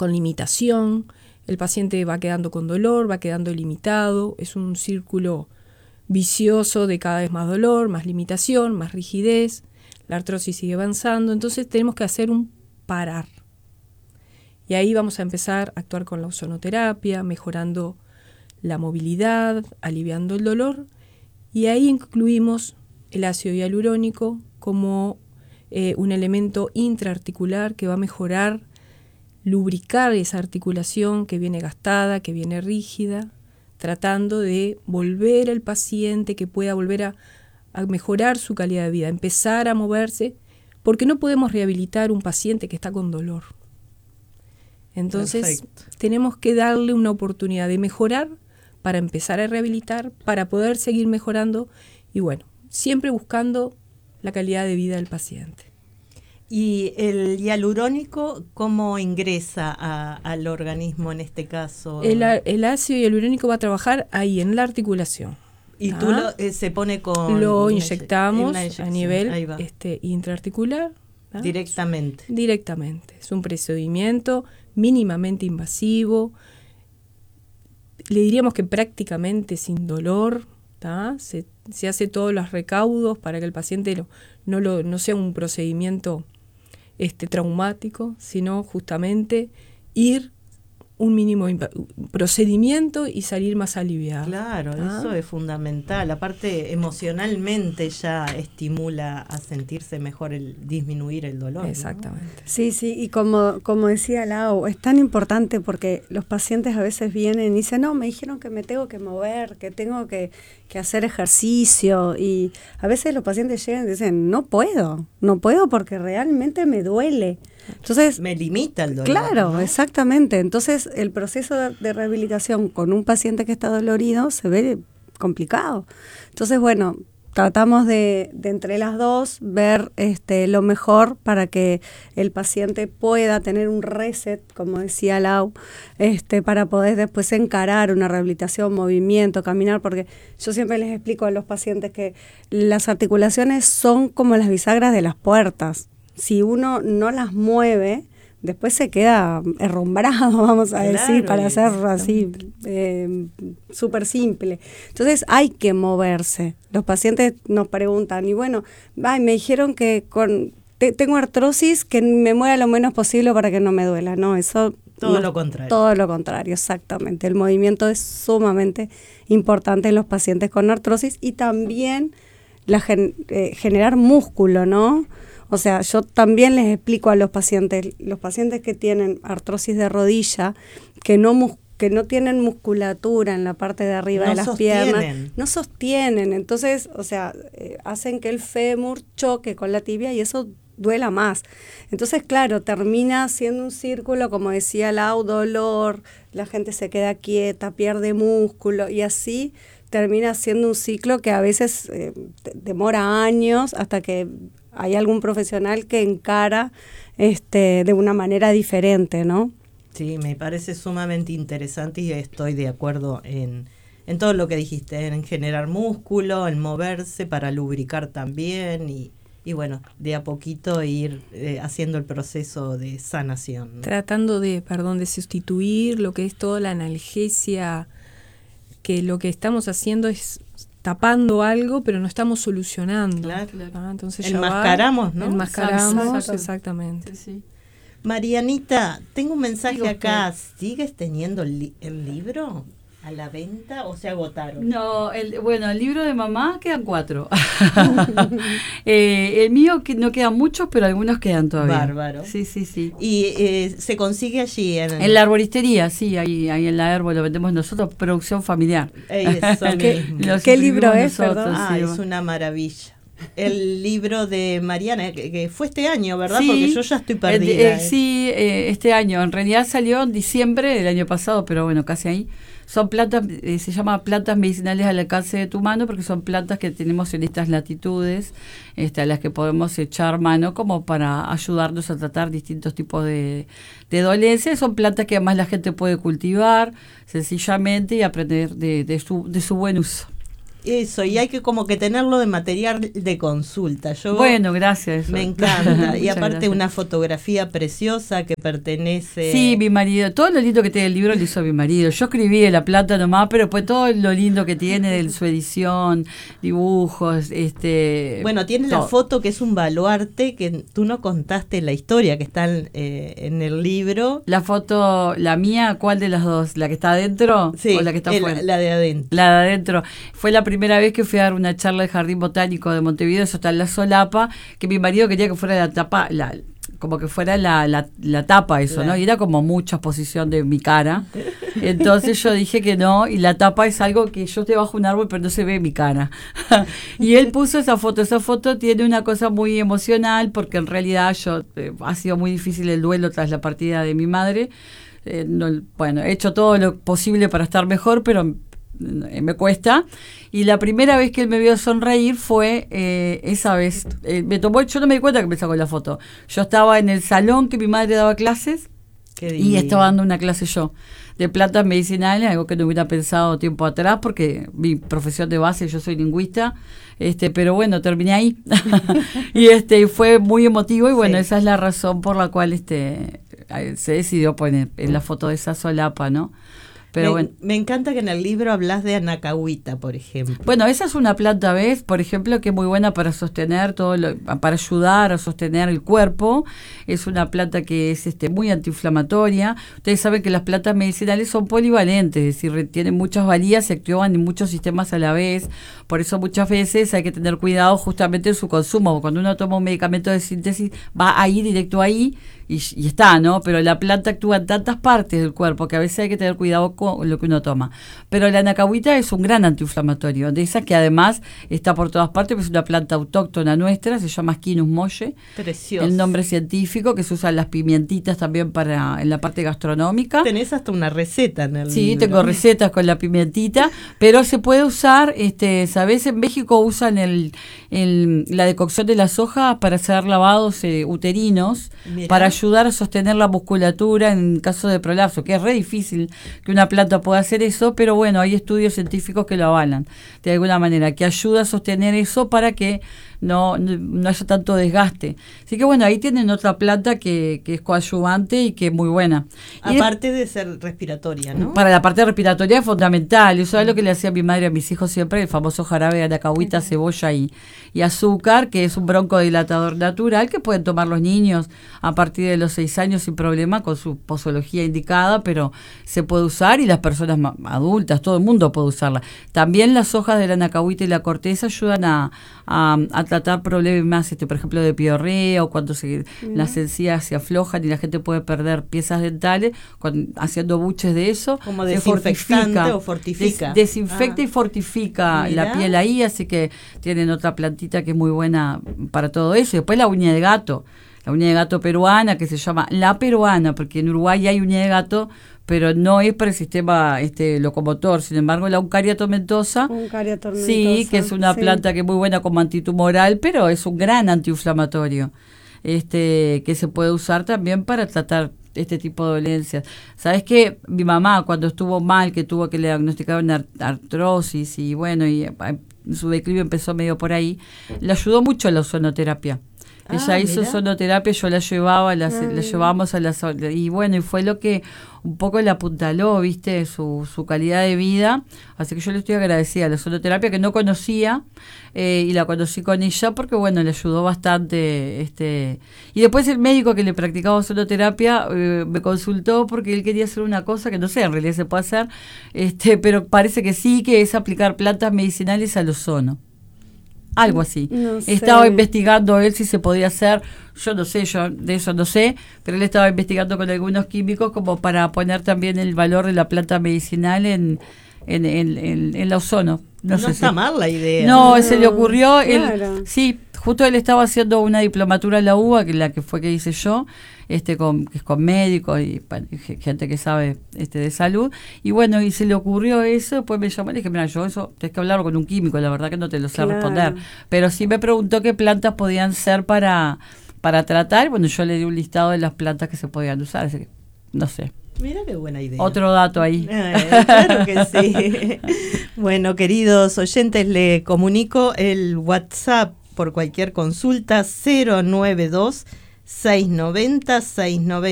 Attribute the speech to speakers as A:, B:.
A: con limitación, el paciente va quedando con dolor, va quedando limitado, es un círculo vicioso de cada vez más dolor, más limitación, más rigidez, la artrosis sigue avanzando, entonces tenemos que hacer un parar. Y ahí vamos a empezar a actuar con la ozonoterapia, mejorando la movilidad, aliviando el dolor, y ahí incluimos el ácido hialurónico como un elemento intraarticular que va a mejorar, lubricar esa articulación que viene gastada, que viene rígida, tratando de volver al paciente que pueda volver a mejorar su calidad de vida, empezar a moverse, porque no podemos rehabilitar un paciente que está con dolor. Entonces, perfecto, tenemos que darle una oportunidad de mejorar para empezar a rehabilitar, para poder seguir mejorando y bueno, siempre buscando la calidad de vida del paciente.
B: ¿Y el hialurónico cómo ingresa al organismo en este caso?
A: El ácido hialurónico va a trabajar ahí, en la articulación.
B: ¿Y tú se pone con...?
A: Lo inyectamos a nivel intraarticular.
B: Directamente.
A: Directamente. Es un procedimiento mínimamente invasivo. Le diríamos que prácticamente sin dolor. Se hace todos los recaudos para que el paciente no sea un procedimiento traumático, sino justamente ir un mínimo procedimiento y salir más aliviado.
B: Claro, eso es fundamental. Aparte, emocionalmente ya estimula a sentirse mejor, disminuir el dolor.
A: Exactamente.
C: ¿No? Sí, y como decía Lau, es tan importante porque los pacientes a veces vienen y dicen, no, me dijeron que me tengo que mover, que tengo que hacer ejercicio, y a veces los pacientes llegan y dicen, no puedo porque realmente me duele. Entonces,
B: me limita el dolor.
C: Claro,
B: ¿no?
C: Exactamente. Entonces, el proceso de rehabilitación con un paciente que está dolorido se ve complicado. Entonces, bueno, tratamos de entre las dos ver lo mejor para que el paciente pueda tener un reset, como decía Lau, para poder después encarar una rehabilitación, movimiento, caminar, porque yo siempre les explico a los pacientes que las articulaciones son como las bisagras de las puertas. Si uno no las mueve, después se queda herrumbrado, vamos a decir, para hacer así súper simple. Entonces hay que moverse. Los pacientes nos preguntan, y bueno, me dijeron que tengo artrosis, que me mueva lo menos posible para que no me duela. No, eso...
B: Lo contrario.
C: Todo lo contrario, exactamente. El movimiento es sumamente importante en los pacientes con artrosis y también generar músculo, ¿no? O sea, yo también les explico a los pacientes que tienen artrosis de rodilla, que no tienen musculatura en la parte de arriba de las piernas, no sostienen. Entonces, o sea, hacen que el fémur choque con la tibia y eso duela más. Entonces, claro, termina siendo un círculo, como decía Lau, dolor, la gente se queda quieta, pierde músculo y así termina siendo un ciclo que a veces demora años hasta que hay algún profesional que encara de una manera diferente, ¿no?
B: Sí, me parece sumamente interesante y estoy de acuerdo en todo lo que dijiste, en generar músculo, en moverse para lubricar también y bueno, de a poquito ir haciendo el proceso de sanación, ¿no?
A: Tratando de sustituir lo que es toda la analgesia, que lo que estamos haciendo es tapando algo, pero no estamos solucionando.
B: Claro.
A: Entonces
B: enmascaramos, ¿no?
A: Enmascaramos, exactamente.
B: Sí. Marianita, tengo un mensaje acá. ¿Sigues teniendo el libro a la venta o se agotaron?
D: No, el libro de mamá quedan 4. El mío no quedan muchos, pero algunos quedan todavía.
B: Bárbaro.
D: Sí.
B: ¿Y se consigue allí?
D: En la arboristería, sí, ahí en la Herbo lo vendemos nosotros, producción familiar.
B: Eso mismo.
C: ¿Qué libro es,
B: nosotros,
C: perdón?
B: es una maravilla. El libro de Mariana, que fue este año, ¿verdad? Sí, porque yo ya estoy perdida.
D: Sí, este año. En realidad salió en diciembre del año pasado, pero bueno, casi ahí. Son plantas, se llama plantas medicinales al alcance de tu mano, porque son plantas que tenemos en estas latitudes, a las que podemos echar mano como para ayudarnos a tratar distintos tipos de dolencias. Son plantas que además la gente puede cultivar sencillamente y aprender de su buen uso.
B: Eso, y hay que como que tenerlo de material de consulta. Yo
D: Bueno, gracias.
B: me encanta. Y
D: Muchas
B: aparte
D: gracias.
B: una fotografía preciosa que pertenece...
D: Sí, mi marido, todo lo lindo que tiene el libro lo hizo mi marido. Yo escribí de La Plata nomás, pero pues todo lo lindo que tiene de su edición, dibujos,
B: Bueno, tiene la
D: todo.
B: foto que es un baluarte que tú no contaste la historia que está en el libro.
D: La foto, la mía, ¿cuál de las dos? ¿La que está adentro
B: Sí,
D: o la que está afuera?
B: la de adentro.
D: La de adentro. Fue la primera vez que fui a dar una charla del Jardín Botánico de Montevideo, eso está en la solapa, que mi marido quería que fuera la tapa, como que fuera la tapa eso,
B: Claro.
D: ¿no? Y era como mucha exposición de mi cara. Entonces yo dije que no, y la tapa es algo que yo estoy bajo un árbol, pero no se ve mi cara. Y él puso esa foto. Esa foto tiene una cosa muy emocional, porque en realidad ha sido muy difícil el duelo tras la partida de mi madre. Bueno, he hecho todo lo posible para estar mejor, pero me cuesta. Y la primera vez que él me vio sonreír fue esa vez. Yo no me di cuenta que me sacó la foto. Yo estaba en el salón que mi madre daba clases
B: Qué
D: y
B: divino.
D: estaba dando una clase yo de plantas medicinales, algo que no hubiera pensado tiempo atrás, porque mi profesión de base, yo soy lingüista, pero bueno, terminé ahí. Y fue muy emotivo, y bueno,
B: Sí.
D: esa es la razón por la cual se decidió poner en la foto de esa solapa, ¿no? Pero bueno.
B: Me encanta que en el libro hablas de anacahuita, por ejemplo.
D: Bueno, esa es una planta, ¿ves? Por ejemplo, que es muy buena para sostener para ayudar a sostener el cuerpo. Es una planta que es muy antiinflamatoria. Ustedes saben que las plantas medicinales son polivalentes, es decir, tienen muchas valías, se activan en muchos sistemas a la vez. Por eso muchas veces hay que tener cuidado justamente en su consumo. Cuando uno toma un medicamento de síntesis, va ahí, directo ahí, y está, ¿no? Pero la planta actúa en tantas partes del cuerpo que a veces hay que tener cuidado con lo que uno toma. Pero la anacahuita es un gran antiinflamatorio, de esa que además está por todas partes, pues es una planta autóctona nuestra, se llama Squinus molle,
B: Precioso.
D: el nombre científico, que se usan las pimientitas también en la parte gastronómica.
B: Tenés hasta una receta en el
D: Sí,
B: libro.
D: tengo recetas con la pimentita, pero se puede usar, ¿sabés? En México usan la decocción de las hojas para hacer lavados uterinos,
B: Mirá.
D: para ayudar a sostener la musculatura en caso de prolapso, que es re difícil que una planta pueda hacer eso, pero bueno, hay estudios científicos que lo avalan de alguna manera, que ayuda a sostener eso para que no haya tanto desgaste. Así que bueno, ahí tienen otra planta que es coadyuvante y que es muy buena. Y
B: Aparte de ser respiratoria, ¿no?
D: para la parte respiratoria es fundamental. Eso es lo que le hacía mi madre a mis hijos siempre, el famoso jarabe de anacahuita, cebolla y azúcar, que es un broncodilatador natural que pueden tomar los niños a partir de los 6 años sin problema, con su posología indicada, pero se puede usar, y las personas adultas, todo el mundo puede usarla. También las hojas de la anacahuita y la corteza ayudan a tratar problemas, por ejemplo, de piorrea, o cuando las encías se aflojan y la gente puede perder piezas dentales, haciendo buches de eso.
B: Como
D: se
B: desinfectante
D: fortifica.
B: o fortifica.
D: Desinfecta y fortifica
B: Mirá.
D: la piel ahí, así que tienen otra plantita que es muy buena para todo eso. Y después la uña de gato. La uña de gato peruana, que se llama la peruana, porque en Uruguay hay uña de gato, pero no es para el sistema locomotor. Sin embargo, la Eucaria tomentosa,
C: Eucaria tomentosa,
D: sí, que es una
C: sí.
D: planta que es muy buena como antitumoral, pero es un gran antiinflamatorio, que se puede usar también para tratar este tipo de dolencias. ¿Sabes qué? Mi mamá, cuando estuvo mal, que tuvo que le diagnosticaron artrosis, y bueno, y su declive empezó medio por ahí, le ayudó mucho la ozonoterapia. Ella hizo
B: mirá.
D: sonoterapia, yo la llevaba, la llevábamos y bueno, y fue lo que un poco le apuntaló, viste, su calidad de vida. Así que yo le estoy agradecida a la sonoterapia, que no conocía, y la conocí con ella porque bueno, le ayudó bastante. Y después el médico que le practicaba sonoterapia me consultó porque él quería hacer una cosa que no sé, en realidad se puede hacer, pero parece que sí, que es aplicar plantas medicinales al ozono. Algo así.
C: No sé.
D: Estaba investigando él si se podía hacer, yo no sé, yo de eso no sé, pero él estaba investigando con algunos químicos como para poner también el valor de la planta medicinal en el ozono.
B: No
D: sé
B: está
D: si-
B: mal la idea.
D: No, se le ocurrió,
C: claro.
D: sí, justo él estaba haciendo una diplomatura en la UBA, que es la que fue que hice yo, que es con médicos y gente que sabe de salud, y bueno, y se le ocurrió eso. Después me llamó y le dije, mira, yo eso tenés que hablarlo con un químico, la verdad que no te lo sé
C: Claro.
D: responder, pero sí me preguntó qué plantas podían ser para tratar. Bueno, yo le di un listado de las plantas que se podían usar, así que no sé.
B: Mira qué buena idea.
D: Otro dato ahí.
B: Claro que sí. Bueno, queridos oyentes, le comunico el WhatsApp por cualquier consulta 092 690 690.